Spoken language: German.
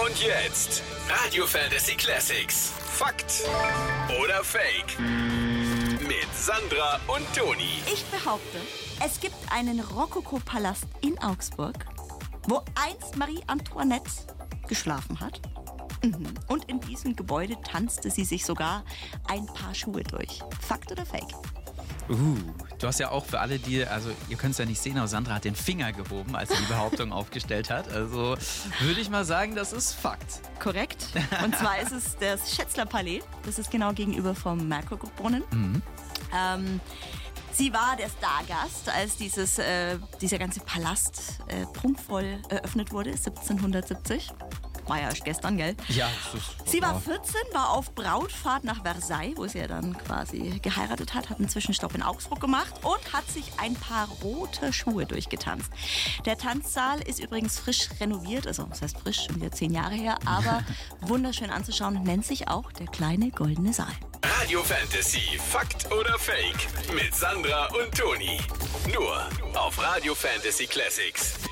Und jetzt Radio Fantasy Classics. Fakt oder Fake? Mit Sandra und Toni. Ich behaupte, es gibt einen Rokoko-Palast in Augsburg, wo einst Marie Antoinette geschlafen hat. Und in diesem Gebäude tanzte sie sich sogar ein Paar Schuhe durch. Fakt oder Fake? Du hast ja auch für alle, ihr könnt es ja nicht sehen, aber Sandra hat den Finger gehoben, als sie die Behauptung aufgestellt hat. Also würde ich mal sagen, das ist Fakt. Korrekt. Und zwar ist es das Schätzler Palais. Das ist genau gegenüber vom Merkurbrunnen. Sie war der Stargast, als dieser ganze Palast prunkvoll eröffnet wurde, 1770. War ja erst gestern, gell? Ja. Sie war 14, war auf Brautfahrt nach Versailles, wo sie ja dann quasi geheiratet hat einen Zwischenstopp in Augsburg gemacht und hat sich ein paar rote Schuhe durchgetanzt. Der Tanzsaal ist übrigens frisch renoviert, also das heißt frisch, schon wieder 10 Jahre her, aber wunderschön anzuschauen, nennt sich auch der kleine goldene Saal. Radio Fantasy, Fakt oder Fake? Mit Sandra und Toni. Nur auf Radio Fantasy Classics.